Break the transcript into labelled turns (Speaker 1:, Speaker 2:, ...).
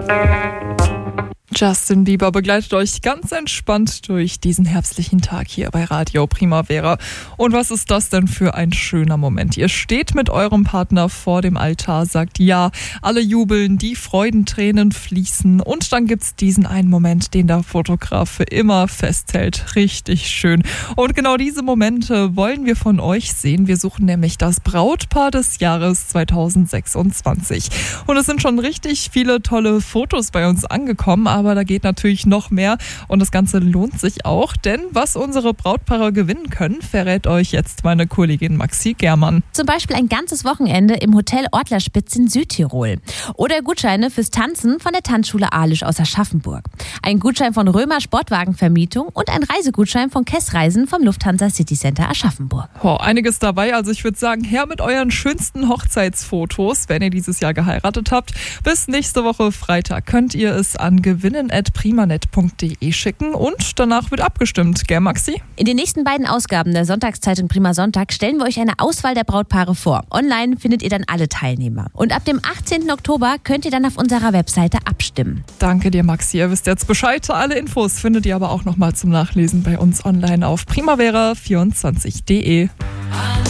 Speaker 1: Justin Bieber begleitet euch ganz entspannt durch diesen herbstlichen Tag hier bei Radio Primavera. Und was ist das denn für ein schöner Moment? Ihr steht mit eurem Partner vor dem Altar, sagt ja, alle jubeln, die Freudentränen fließen und dann gibt's diesen einen Moment, den der Fotograf für immer festhält. Richtig schön. Und genau diese Momente wollen wir von euch sehen. Wir suchen nämlich das Brautpaar des Jahres 2026. Und es sind schon richtig viele tolle Fotos bei uns angekommen, aber da geht natürlich noch mehr und das Ganze lohnt sich auch, denn was unsere Brautpaare gewinnen können, verrät euch jetzt meine Kollegin Maxi Germann.
Speaker 2: Zum Beispiel ein ganzes Wochenende im Hotel Ortlerspitz in Südtirol. Oder Gutscheine fürs Tanzen von der Tanzschule Ahlisch aus Aschaffenburg. Ein Gutschein von Römer Sportwagenvermietung und ein Reisegutschein von Kess Reisen vom Lufthansa City Center Aschaffenburg.
Speaker 1: Einiges dabei, also ich würde sagen, her mit euren schönsten Hochzeitsfotos, wenn ihr dieses Jahr geheiratet habt. Bis nächste Woche Freitag könnt ihr es an gewinnen@primanet.de schicken und danach wird abgestimmt, gell Maxi?
Speaker 2: In den nächsten beiden Ausgaben der Sonntagszeitung Prima Sonntag stellen wir euch eine Auswahl der Brautpaare vor. Online findet ihr dann alle Teilnehmer. Und ab dem 18. Oktober könnt ihr dann auf unserer Webseite abstimmen.
Speaker 1: Danke dir Maxi, ihr wisst jetzt Bescheid. Alle Infos findet ihr aber auch nochmal zum Nachlesen bei uns online auf primavera24.de.